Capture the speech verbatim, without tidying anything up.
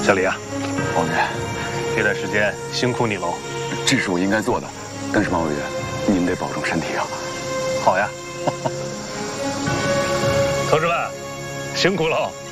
小李啊， 王委员， 这段时间辛苦你喽。 这是我应该做的，但是王委员，您得保重身体啊。 好呀，同志们，辛苦喽。